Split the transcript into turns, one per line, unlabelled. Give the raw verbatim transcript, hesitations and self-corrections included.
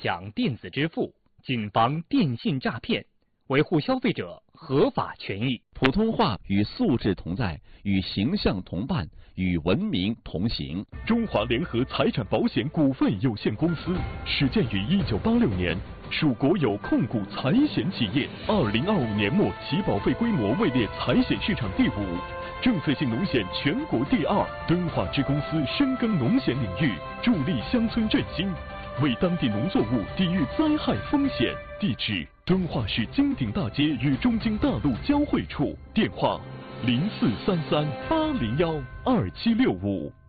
享电子支付，谨防电信诈骗，维护消费者合法权益。
普通话与素质同在，与形象同伴，与文明同行。
中华联合财产保险股份有限公司始建于一九八六年，属国有控股财险企业。二零二五年末，其保费规模位列财险市场第五，政策性农险全国第二。敦化支公司深耕农险领域，助力乡村振兴，为当地农作物抵御灾害风险。地址：敦化市金鼎大街与中京大路交汇处。电话：零四三三八零幺二七六五。